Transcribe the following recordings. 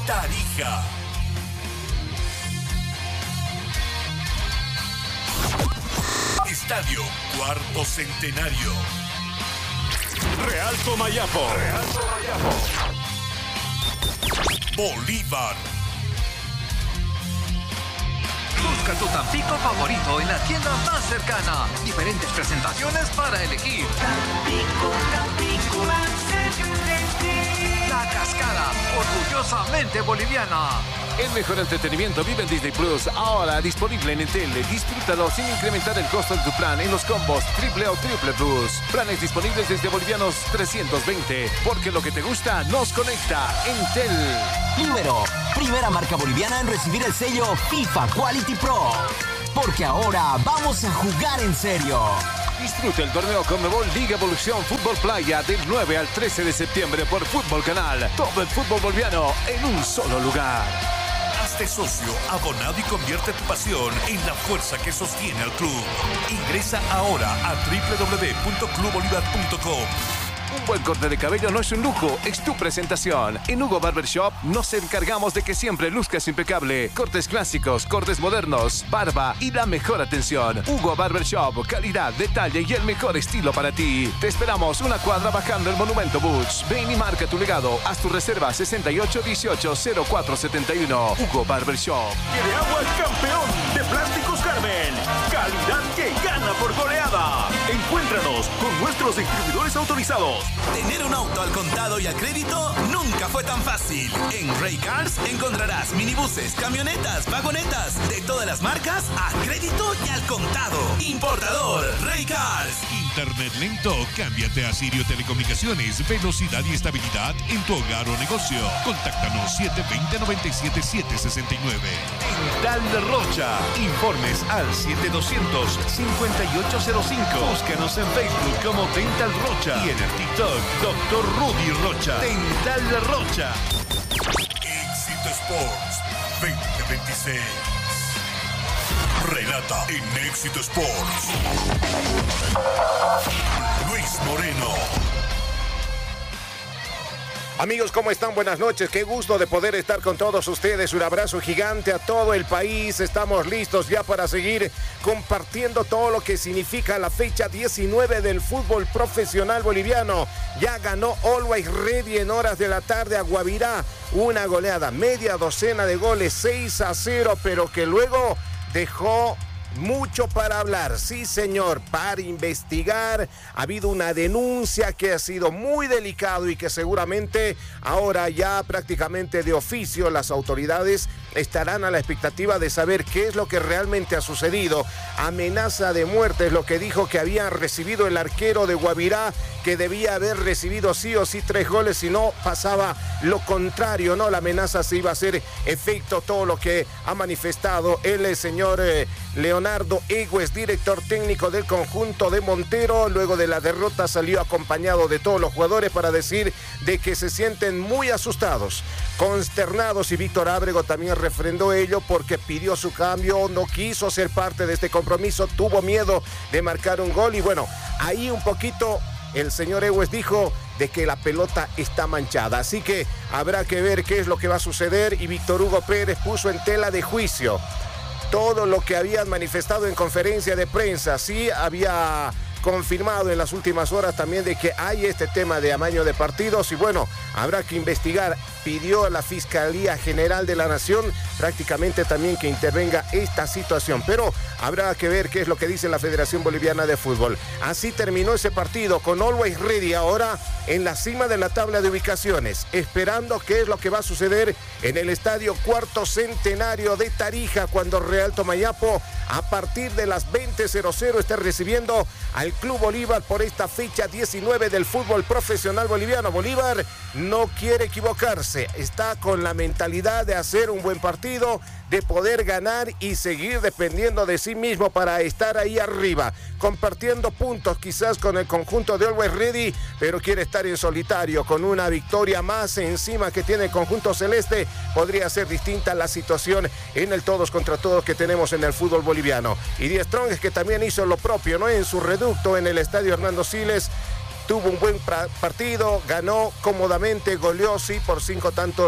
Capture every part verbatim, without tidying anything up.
Tarija. Estadio Cuarto Centenario. Real Tomayapo. Real Tomayapo. Bolívar. Busca tu Tampico favorito en la tienda más cercana. Diferentes presentaciones para elegir. Tampico, Tampico, más cerca de ti. La Cascada, orgullosamente boliviana. El mejor entretenimiento vive en Disney Plus, ahora disponible en Entel. Disfrútalo sin incrementar el costo de tu plan en los combos triple o triple plus. Planes disponibles desde bolivianos trescientos veinte, porque lo que te gusta nos conecta. Entel. Número, primera marca boliviana en recibir el sello FIFA Quality Pro. Porque ahora vamos a jugar en serio. Disfruta el torneo Conmebol Liga Evolución Fútbol Playa del nueve al trece de septiembre por Fútbol Canal. Todo el fútbol boliviano en un solo lugar. Hazte socio, abonado y convierte tu pasión en la fuerza que sostiene al club. Ingresa ahora a doble u doble u doble u punto club bolivar punto com. Un buen corte de cabello no es un lujo, es tu presentación. En Hugo Barbershop nos encargamos de que siempre luzcas impecable. Cortes clásicos, cortes modernos, barba y la mejor atención. Hugo Barbershop, calidad, detalle y el mejor estilo para ti. Te esperamos una cuadra bajando el Monumento Bush. Ven y marca tu legado. Haz tu reserva sesenta y ocho dieciocho cero cuatro setenta y uno. Hugo Barbershop. Quiere agua campeón de Plásticos Carmen. Calidad que gana por goleada. Encuéntranos con nuestros distribuidores autorizados. Tener un auto al contado y al crédito nunca fue tan fácil. En Ray Cars encontrarás minibuses, camionetas, vagonetas de todas las marcas a crédito y al contado. Importador Ray Cars. Internet lento, cámbiate a Sirio Telecomunicaciones. Velocidad y estabilidad en tu hogar o negocio. Contáctanos siete dos cero, nueve siete siete seis nueve. Dental Rocha. Informes al siete doscientos, cincuenta y ocho cero cinco. Búscanos en Facebook como Dental Rocha y en el TikTok doctor Rudy Rocha. Dental Rocha. Éxito Sports veinte veintiséis. Relata en Éxito Sports Luis Moreno. Amigos, ¿cómo están? Buenas noches. Qué gusto de poder estar con todos ustedes. Un abrazo gigante a todo el país. Estamos listos ya para seguir compartiendo todo lo que significa la fecha diecinueve del fútbol profesional boliviano. Ya ganó Always Ready en horas de la tarde a Guavirá. Una goleada, media docena de goles, seis a cero, pero que luego dejó mucho para hablar, sí señor, para investigar. Ha habido una denuncia que ha sido muy delicado y que seguramente ahora ya prácticamente de oficio las autoridades estarán a la expectativa de saber qué es lo que realmente ha sucedido. Amenaza de muerte es lo que dijo que había recibido el arquero de Guavirá, que debía haber recibido sí o sí tres goles, si no pasaba lo contrario, ¿no? La amenaza se iba a hacer efecto, todo lo que ha manifestado el señor eh, Leonardo Egues, director técnico del conjunto de Montero. Luego de la derrota salió acompañado de todos los jugadores para decir de que se sienten muy asustados, consternados, y Víctor Ábrego también refrendó ello porque pidió su cambio, no quiso ser parte de este compromiso, tuvo miedo de marcar un gol y bueno, ahí un poquito el señor Egues dijo de que la pelota está manchada, así que habrá que ver qué es lo que va a suceder. Y Víctor Hugo Pérez puso en tela de juicio todo lo que habían manifestado en conferencia de prensa. Sí, había confirmado en las últimas horas también de que hay este tema de amaño de partidos y bueno, habrá que investigar. Pidió a la Fiscalía General de la Nación prácticamente también que intervenga esta situación, pero habrá que ver qué es lo que dice la Federación Boliviana de Fútbol. Así terminó ese partido con Always Ready ahora en la cima de la tabla de ubicaciones, esperando qué es lo que va a suceder en el Estadio Cuarto Centenario de Tarija cuando Real Tomayapo a partir de las veinte cero cero esté recibiendo al Club Bolívar por esta fecha diecinueve del fútbol profesional boliviano. Bolívar no quiere equivocarse, está con la mentalidad de hacer un buen partido, de poder ganar y seguir dependiendo de sí mismo para estar ahí arriba, compartiendo puntos quizás con el conjunto de Always Ready, pero quiere estar en solitario. Con una victoria más encima que tiene el conjunto celeste, podría ser distinta la situación en el todos contra todos que tenemos en el fútbol boliviano. Y Die Strong, que también hizo lo propio, ¿no? En su reducto en el estadio Hernando Siles, tuvo un buen partido, ganó cómodamente, goleó sí por cinco tantos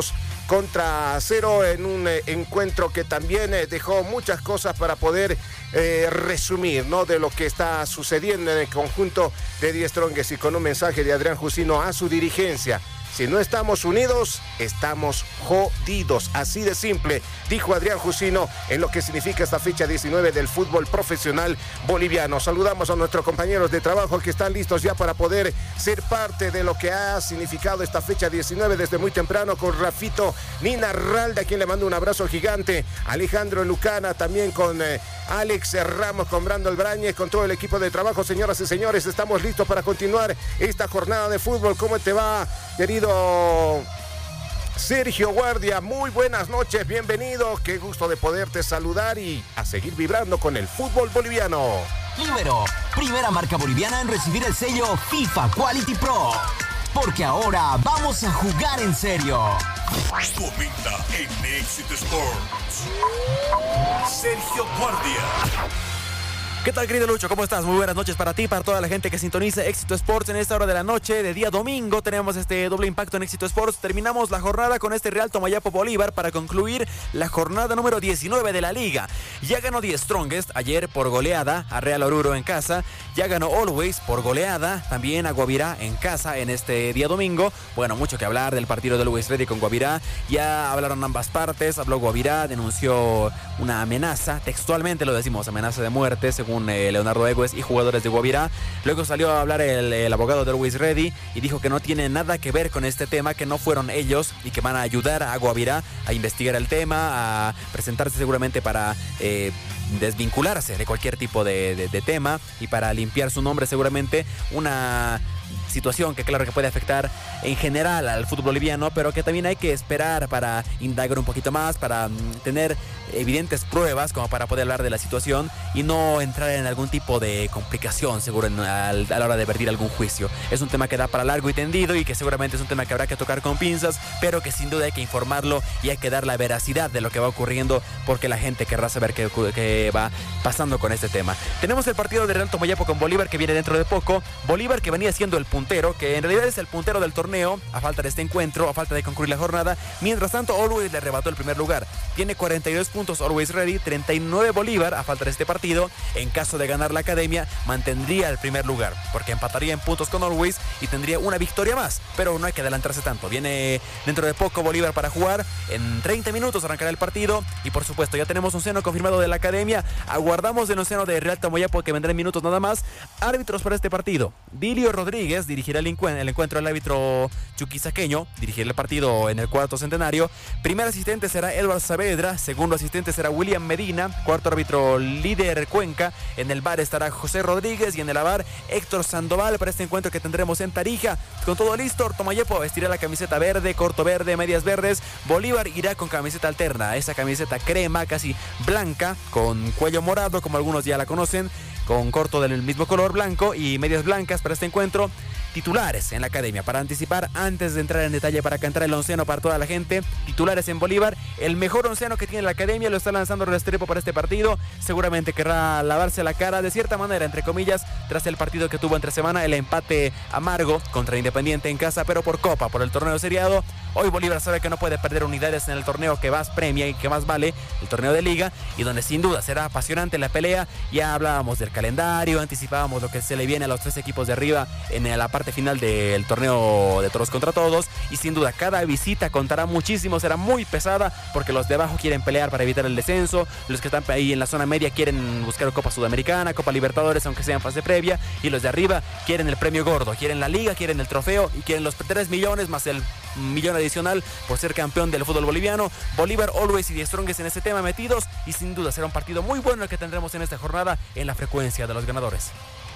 contra cero en un eh, encuentro que también eh, dejó muchas cosas para poder eh, resumir, ¿no? De lo que está sucediendo en el conjunto de Die Strongest, y con un mensaje de Adrián Jusino a su dirigencia. Si no estamos unidos, estamos jodidos. Así de simple, dijo Adrián Jusino en lo que significa esta fecha diecinueve del fútbol profesional boliviano. Saludamos a nuestros compañeros de trabajo que están listos ya para poder ser parte de lo que ha significado esta fecha diecinueve desde muy temprano, con Rafito Nina Ralda, a quien le mando un abrazo gigante. Alejandro Lucana, también con eh, Alex Ramos, con Brando Albrañez, con todo el equipo de trabajo. Señoras y señores, estamos listos para continuar esta jornada de fútbol. ¿Cómo te va, querido Sergio Guardia? Muy buenas noches, bienvenido, qué gusto de poderte saludar y a seguir vibrando con el fútbol boliviano. Libero, primera marca boliviana en recibir el sello FIFA Quality Pro. Porque ahora vamos a jugar en serio. Comenta en Éxito Sports, Sergio Guardia. ¿Qué tal, querido Lucho? ¿Cómo estás? Muy buenas noches para ti, para toda la gente que sintoniza Éxito Sports en esta hora de la noche de día domingo. Tenemos este doble impacto en Éxito Sports. Terminamos la jornada con este Real Tomayapo Bolívar para concluir la jornada número diecinueve de la liga. Ya ganó Die Strongest ayer por goleada a Real Oruro en casa. Ya ganó Always por goleada también a Guavirá en casa en este día domingo. Bueno, mucho que hablar del partido de Always Ready con Guavirá. Ya hablaron ambas partes. Habló Guavirá, denunció una amenaza. Textualmente lo decimos, amenaza de muerte, según Eh, Leonardo Egues y jugadores de Guavirá. Luego salió a hablar el, el abogado de Always Ready y dijo que no tiene nada que ver con este tema, que no fueron ellos y que van a ayudar a Guavirá a investigar el tema, a presentarse seguramente para eh, desvincularse de cualquier tipo de, de, de tema y para limpiar su nombre seguramente. Una situación que claro que puede afectar en general al fútbol boliviano, pero que también hay que esperar para indagar un poquito más, para mm, tener evidentes pruebas como para poder hablar de la situación y no entrar en algún tipo de complicación seguro en, al, a la hora de vertir algún juicio. Es un tema que da para largo y tendido y que seguramente es un tema que habrá que tocar con pinzas, pero que sin duda hay que informarlo y hay que dar la veracidad de lo que va ocurriendo, porque la gente querrá saber qué, qué va pasando con este tema. Tenemos el partido de Real Tomayapo con Bolívar que viene dentro de poco. Bolívar, que venía siendo el puntero, que en realidad es el puntero del torneo a falta de este encuentro, a falta de concluir la jornada. Mientras tanto, Always le arrebató el primer lugar. Tiene cuarenta y dos puntos Always Ready, treinta y nueve Bolívar a falta de este partido. En caso de ganar la academia, mantendría el primer lugar, porque empataría en puntos con Always y tendría una victoria más, pero no hay que adelantarse tanto. Viene dentro de poco Bolívar para jugar. En treinta minutos arrancará el partido y por supuesto ya tenemos un seno confirmado de la academia. Aguardamos el seno de Real Tomayapo, que vendrá en minutos nada más. Árbitros para este partido: Dilio Rodríguez dirigirá el, encuentro, el encuentro, el árbitro chuquisaqueño dirigirá el partido en el cuarto centenario. Primer asistente será Edward Saavedra, segundo asistente será William Medina, cuarto árbitro Líder Cuenca, en el V A R estará José Rodríguez y en el A V A R Héctor Sandoval para este encuentro que tendremos en Tarija. Con todo listo, Tomayapo vestirá la camiseta verde, corto verde, medias verdes. Bolívar irá con camiseta alterna, esa camiseta crema, casi blanca, con cuello morado, como algunos ya la conocen, con corto del mismo color blanco y medias blancas para este encuentro. Titulares en la academia, para anticipar, antes de entrar en detalle para cantar el onceno para toda la gente. Titulares en Bolívar: el mejor onceno que tiene la academia lo está lanzando Restrepo para este partido. Seguramente querrá lavarse la cara de cierta manera, entre comillas, tras el partido que tuvo entre semana, el empate amargo contra Independiente en casa, pero por copa, por el torneo seriado. Hoy Bolívar sabe que no puede perder unidades en el torneo que más premia y que más vale, el torneo de liga, y donde sin duda será apasionante la pelea. Ya hablábamos del calendario, anticipábamos lo que se le viene a los tres equipos de arriba en la parte final del torneo de todos contra todos, y sin duda cada visita contará muchísimo, será muy pesada, porque los de abajo quieren pelear para evitar el descenso, los que están ahí en la zona media quieren buscar Copa Sudamericana, Copa Libertadores, aunque sea en fase previa, y los de arriba quieren el premio gordo, quieren la liga, quieren el trofeo y quieren los tres millones más el millón adicional por ser campeón del fútbol boliviano. Bolívar, Always y Die Strongest en ese tema metidos, y sin duda será un partido muy bueno el que tendremos en esta jornada en la frecuencia de los ganadores.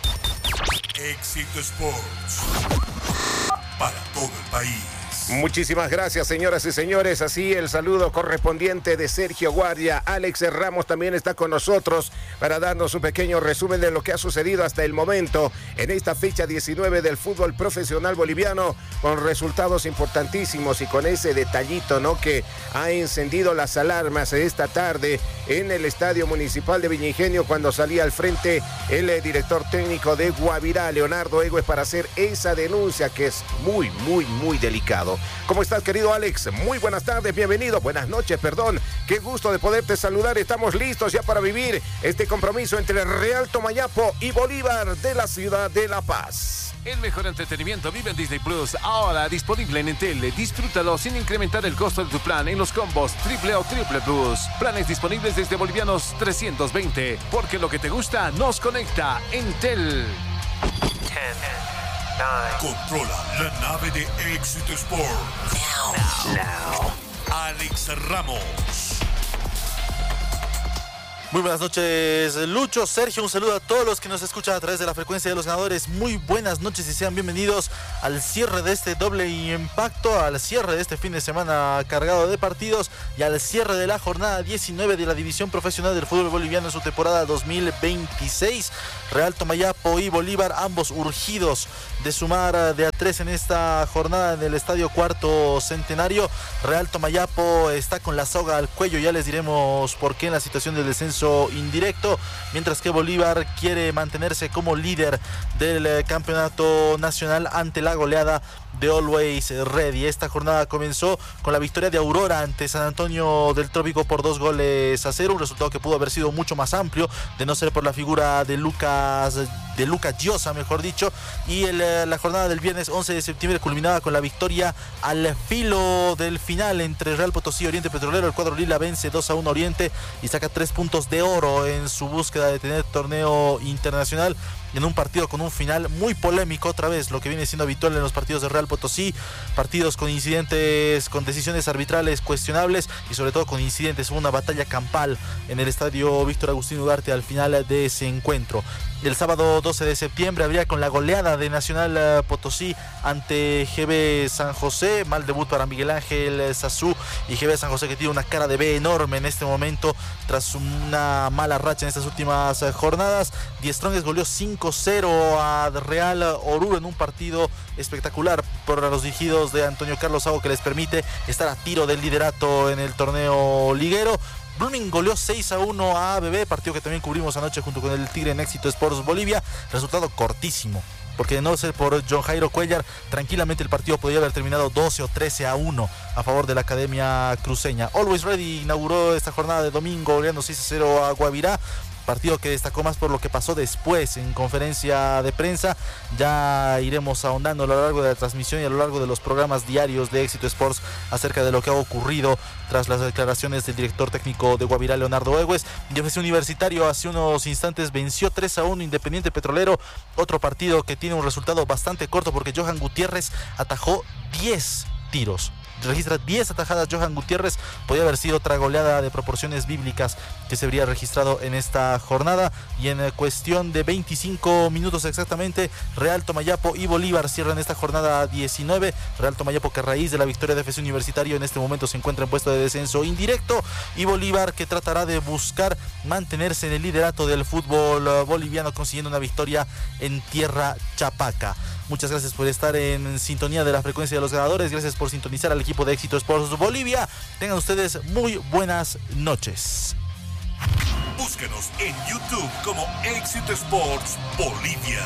Éxito Sports para todo el país. Muchísimas gracias, señoras y señores. Así el saludo correspondiente de Sergio Guardia. Alex Ramos también está con nosotros para darnos un pequeño resumen de lo que ha sucedido hasta el momento en esta fecha diecinueve del fútbol profesional boliviano, con resultados importantísimos y con ese detallito, ¿no?, que ha encendido las alarmas esta tarde en el Estadio Municipal de Viña cuando salía al frente el director técnico de Guavirá, Leonardo Egues, para hacer esa denuncia que es muy, muy, muy delicado. contado. ¿Cómo estás, querido Alex? Muy buenas tardes, bienvenido. Buenas noches, perdón. Qué gusto de poderte saludar. Estamos listos ya para vivir este compromiso entre Real Tomayapo y Bolívar de la ciudad de La Paz. El mejor entretenimiento vive en Disney Plus, ahora disponible en Entel. Disfrútalo sin incrementar el costo de tu plan en los combos triple o triple plus. Planes disponibles desde bolivianos trescientos veinte, porque lo que te gusta nos conecta. Entel. Controla la nave de Éxito Sport. Now. Now. Alex Ramos. Muy buenas noches, Lucho, Sergio, un saludo a todos los que nos escuchan a través de la frecuencia de los ganadores. Muy buenas noches y sean bienvenidos al cierre de este doble impacto, al cierre de este fin de semana cargado de partidos y al cierre de la jornada diecinueve de la división profesional del fútbol boliviano en su temporada dos mil veintiséis. Real Tomayapo y Bolívar, ambos urgidos de sumar de a tres en esta jornada en el Estadio Cuarto Centenario. Real Tomayapo está con la soga al cuello, ya les diremos por qué en la situación del descenso indirecto, mientras que Bolívar quiere mantenerse como líder del campeonato nacional ante la goleada de Always Ready. Esta jornada comenzó con la victoria de Aurora ante San Antonio del Trópico por dos goles a cero, un resultado que pudo haber sido mucho más amplio de no ser por la figura de Lucas de Lucas Llosa, mejor dicho. Y el, la jornada del viernes once de septiembre culminaba con la victoria al filo del final entre Real Potosí y Oriente Petrolero. El cuadro lila vence dos a uno Oriente y saca tres puntos de oro en su búsqueda de tener torneo internacional, en un partido con un final muy polémico, otra vez lo que viene siendo habitual en los partidos de Real Potosí, partidos con incidentes, con decisiones arbitrales cuestionables y sobre todo con incidentes. Hubo una batalla campal en el estadio Víctor Agustín Ugarte al final de ese encuentro. El sábado doce de septiembre habría con la goleada de Nacional Potosí ante G B San José, mal debut para Miguel Ángel Sazú y G B San José, que tiene una cara de B enorme en este momento tras una mala racha en estas últimas jornadas. Die Strongest goleó cinco cero a Real Oruro en un partido espectacular por los dirigidos de Antonio Carlos Sago, que les permite estar a tiro del liderato en el torneo liguero. Blooming goleó seis a uno a A B B, partido que también cubrimos anoche junto con el Tigre en Éxito Sports Bolivia. Resultado cortísimo, porque de no ser por John Jairo Cuellar, tranquilamente el partido podría haber terminado doce o trece a uno a favor de la Academia Cruceña. Always Ready inauguró esta jornada de domingo goleando seis a cero a Guavirá, partido que destacó más por lo que pasó después en conferencia de prensa. Ya iremos ahondando a lo largo de la transmisión y a lo largo de los programas diarios de Éxito Sports acerca de lo que ha ocurrido tras las declaraciones del director técnico de Guavirá, Leonardo Egues. Y F C Universitario hace unos instantes venció tres a uno Independiente Petrolero, otro partido que tiene un resultado bastante corto porque Johan Gutiérrez atajó diez tiros. Registra diez atajadas Johan Gutiérrez. Podría haber sido otra goleada de proporciones bíblicas que se habría registrado en esta jornada. Y en cuestión de veinticinco minutos exactamente, Real Tomayapo y Bolívar cierran esta jornada diecinueve. Real Tomayapo, que a raíz de la victoria de F C Universitario en este momento se encuentra en puesto de descenso indirecto, y Bolívar, que tratará de buscar mantenerse en el liderato del fútbol boliviano consiguiendo una victoria en tierra chapaca. Muchas gracias por estar en sintonía de la frecuencia de los ganadores. Gracias por sintonizar al equipo de Éxito Sports Bolivia. Tengan ustedes muy buenas noches. Búscanos en YouTube como Éxito Sports Bolivia.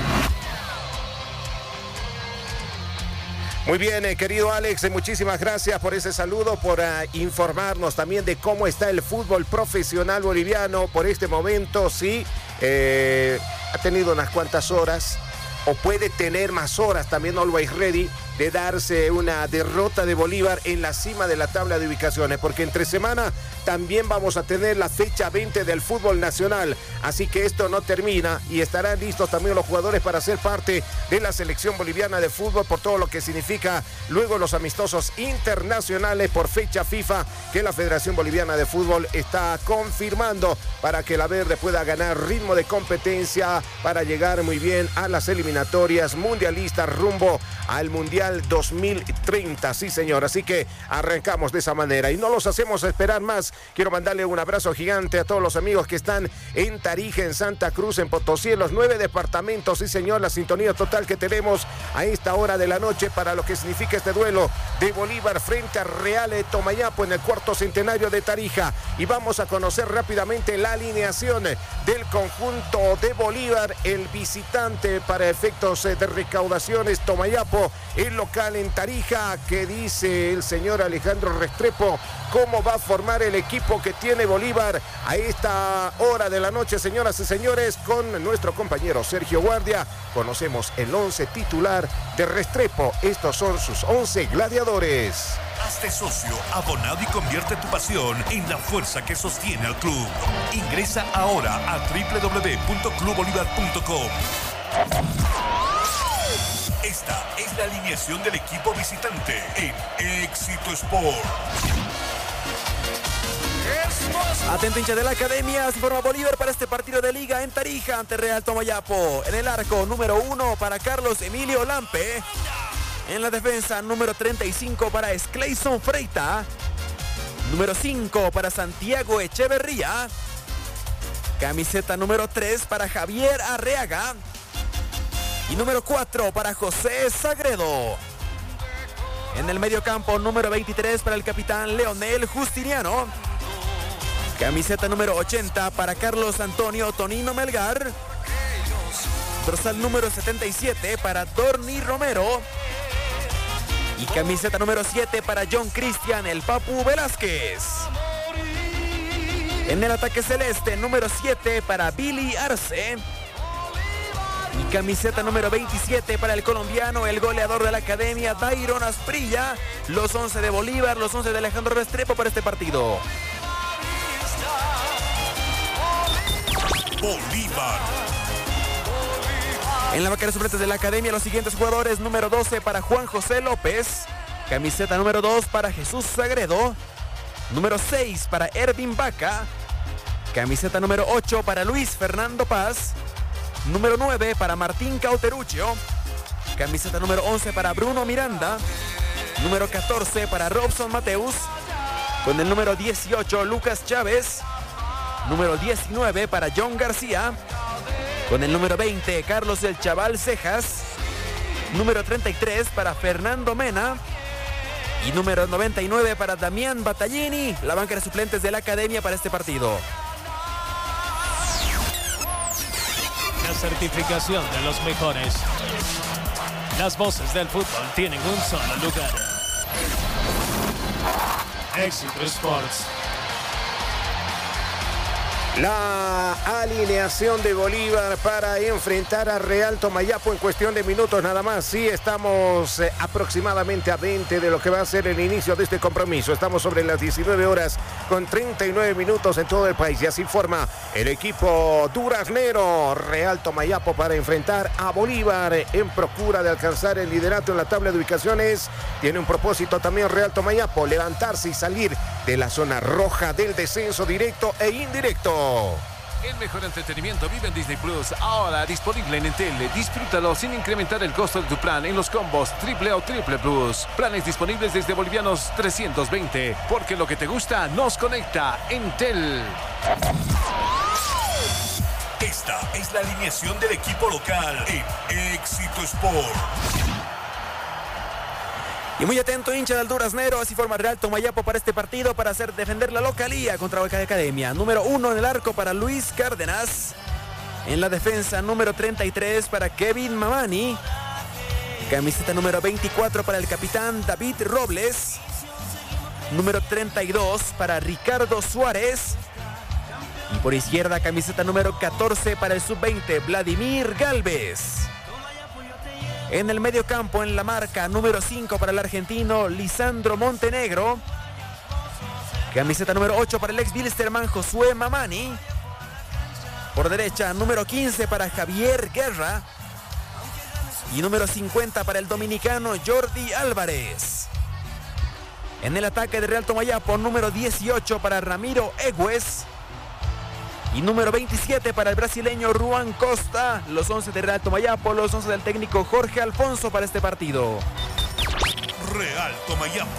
Muy bien, eh, querido Alex, eh, muchísimas gracias por ese saludo, por uh, informarnos también de cómo está el fútbol profesional boliviano por este momento. Sí, eh, ha tenido unas cuantas horas, o puede tener más horas también Always Ready, de darse una derrota de Bolívar en la cima de la tabla de ubicaciones, porque entre semana también vamos a tener la fecha veinte del fútbol nacional, así que esto no termina y estarán listos también los jugadores para ser parte de la selección boliviana de fútbol por todo lo que significa luego los amistosos internacionales por fecha FIFA que la Federación Boliviana de Fútbol está confirmando para que la verde pueda ganar ritmo de competencia para llegar muy bien a las eliminatorias mundialistas rumbo al Mundial dos mil treinta, sí señor, así que arrancamos de esa manera y no los hacemos esperar más. Quiero mandarle un abrazo gigante a todos los amigos que están en Tarija, en Santa Cruz, en Potosí, en los nueve departamentos, sí señor, la sintonía total que tenemos a esta hora de la noche para lo que significa este duelo de Bolívar frente a Real Tomayapo en el cuarto centenario de Tarija. Y vamos a conocer rápidamente la alineación del conjunto de Bolívar, el visitante para efectos de recaudaciones Tomayapo, el local en Tarija. ¿Qué dice el señor Alejandro Restrepo? ¿Cómo va a formar el equipo que tiene Bolívar a esta hora de la noche, señoras y señores? Con nuestro compañero Sergio Guardia conocemos el once titular de Restrepo. Estos son sus once gladiadores. Hazte socio, abonado y convierte tu pasión en la fuerza que sostiene al club. Ingresa ahora a doble u doble u doble u punto club bolívar punto com. Esta es la alineación del equipo visitante en Éxito Sport. Atento, hincha de la academia, se forma Bolívar para este partido de liga en Tarija ante Real Tomayapo. En el arco, número uno para Carlos Emilio Lampe. En la defensa, número treinta y cinco para Sclayson Freita. Número cinco para Santiago Echeverría. Camiseta número tres para Javier Arreaga. Y número cuatro para José Sagredo. En el medio campo, número veintitrés para el capitán Leonel Justiniano. Camiseta número ochenta para Carlos Antonio Tonino Melgar. Dorsal número setenta y siete para Dorni Romero. Y camiseta número siete para John Cristian El Papu Velázquez. En el ataque celeste, número siete para Billy Arce. Y camiseta número veintisiete para el colombiano, el goleador de la academia, Dairon Asprilla. Los once de Bolívar, los once de Alejandro Restrepo para este partido. Bolívar. En la banca de suplentes de la academia, los siguientes jugadores: número doce para Juan José López. Camiseta número dos para Jesús Sagredo. Número seis para Ervin Vaca. Camiseta número ocho para Luis Fernando Paz. Número nueve para Martín Cauteruccio. Camiseta número once para Bruno Miranda. Número catorce para Robson Mateus. Con el número dieciocho, Lucas Chávez. Número diecinueve para John García. Con el número veinte, Carlos el Chaval Cejas. Número treinta y tres para Fernando Mena. Y número noventa y nueve para Damián Battaglini, la banca de suplentes de la academia para este partido. La certificación de los mejores. Las voces del fútbol tienen un solo lugar. Éxito Sports. La alineación de Bolívar para enfrentar a Real Tomayapo en cuestión de minutos nada más. Sí, estamos eh, aproximadamente a veinte de lo que va a ser el inicio de este compromiso. Estamos sobre las diecinueve horas con treinta y nueve minutos en todo el país. Y así forma el equipo duraznero Real Tomayapo para enfrentar a Bolívar en procura de alcanzar el liderato en la tabla de ubicaciones. Tiene un propósito también Real Tomayapo: levantarse y salir de la zona roja del descenso directo e indirecto. El mejor entretenimiento vive en Disney Plus, ahora disponible en Entel. Disfrútalo sin incrementar el costo de tu plan en los combos triple o triple plus. Planes disponibles desde bolivianos trescientos veinte, porque lo que te gusta nos conecta. Entel. Esta es la alineación del equipo local en Éxito Sport. Y muy atento, hincha del duraznero, así forma Real Tomayapo para este partido para hacer defender la localía contra Boca de Academia. Número uno en el arco para Luis Cárdenas. En la defensa, número treinta y tres para Kevin Mamani. Camiseta número veinticuatro para el capitán David Robles. Número treinta y dos para Ricardo Suárez. Y por izquierda, camiseta número catorce para el sub veinte, Vladimir Galvez. En el medio campo, en la marca, número cinco para el argentino Lisandro Montenegro. Camiseta número ocho para el ex Wilstermann Josué Mamani. Por derecha, número quince para Javier Guerra. Y número cincuenta para el dominicano Jordi Álvarez. En el ataque de Real Tomayapo, número dieciocho para Ramiro Egues. Y número veintisiete para el brasileño Ruan Costa. Los once de Real Tomayapo, los once del técnico Jorge Alfonso para este partido. Real Tomayapo.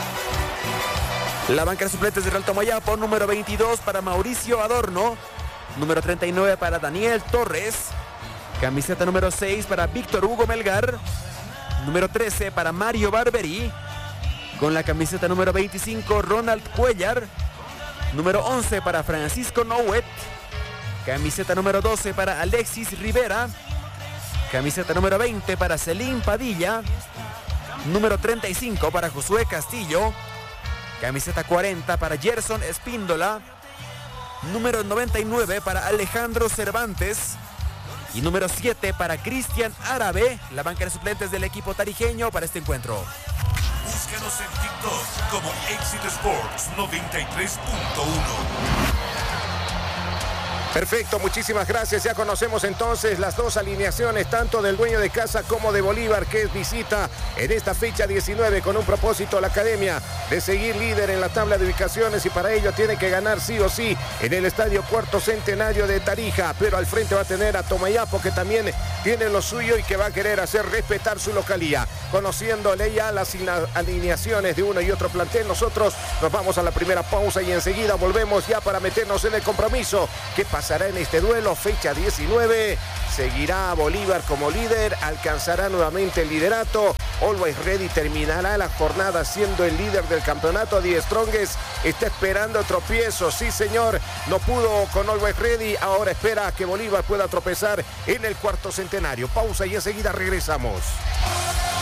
La banca de suplentes de Real Tomayapo, número veintidós para Mauricio Adorno. Número treinta y nueve para Daniel Torres. Camiseta número seis para Víctor Hugo Melgar. Número trece para Mario Barberi. Con la camiseta número veinticinco, Ronald Cuellar. Número once para Francisco Nouet. Camiseta número doce para Alexis Rivera. Camiseta número veinte para Celín Padilla. Número treinta y cinco para Josué Castillo. Camiseta cuarenta para Gerson Espíndola. Número noventa y nueve para Alejandro Cervantes. Y número siete para Cristian Árabe, la banca de suplentes del equipo tarijeño para este encuentro. Búscanos en TikTok como Éxito Sports noventa y tres punto uno. Perfecto, muchísimas gracias. Ya conocemos entonces las dos alineaciones, tanto del dueño de casa como de Bolívar, que es visita en esta fecha diecinueve con un propósito a la academia de seguir líder en la tabla de ubicaciones, y para ello tiene que ganar sí o sí en el estadio Cuarto Centenario de Tarija. Pero al frente va a tener a Tomayapo, que también tiene lo suyo y que va a querer hacer respetar su localía. Conociéndole ya las alineaciones de uno y otro plantel, nosotros nos vamos a la primera pausa y enseguida volvemos ya para meternos en el compromiso. ¿Qué pasará en este duelo? Fecha diecinueve. ¿Seguirá Bolívar como líder? ¿Alcanzará nuevamente el liderato? Always Ready terminará la jornada siendo el líder del campeonato. The Strongest está esperando tropiezo. Sí, señor, no pudo con Always Ready. Ahora espera que Bolívar pueda tropezar en el Cuarto Centenario. Pausa y enseguida regresamos.